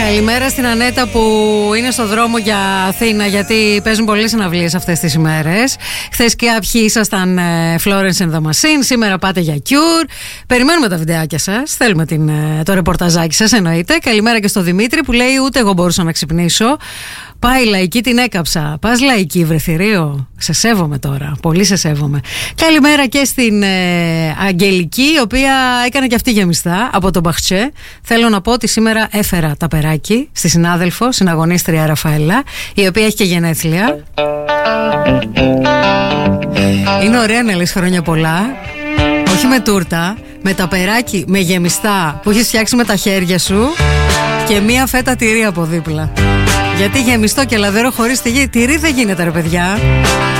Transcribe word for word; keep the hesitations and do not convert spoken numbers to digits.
Καλημέρα στην Ανέτα που είναι στο δρόμο για Αθήνα, γιατί παίζουν πολλές συναυλίες αυτές τις ημέρες. Χθες κάποιοι ήσασταν Florence and the Machine, σήμερα πάτε για Cure. Περιμένουμε τα βιντεάκια σας, θέλουμε την, το ρεπορταζάκι σας, εννοείται. Καλημέρα και στο Δημήτρη που λέει ούτε εγώ μπορούσα να ξυπνήσω. Πάει λαϊκή, την έκαψα. Πας λαϊκή, βρεθυρίο. Σε σέβομαι τώρα. Πολύ σε σέβομαι. Καλημέρα και στην ε, Αγγελική, η οποία έκανε και αυτή γεμιστά από τον Μπαχτσέ. Θέλω να πω ότι σήμερα έφερα τα περάκι στη συνάδελφο, συναγωνίστρια Ραφαέλα, η οποία έχει και γενέθλια. Είναι ωραία να λες χρόνια πολλά. Όχι με τούρτα, με τα περάκι, με γεμιστά που έχεις φτιάξει με τα χέρια σου και μία φέτα τυρί από δίπλα. Γιατί γεμιστό και λαδερό χωρίς τυρί δεν γίνεται, ρε παιδιά.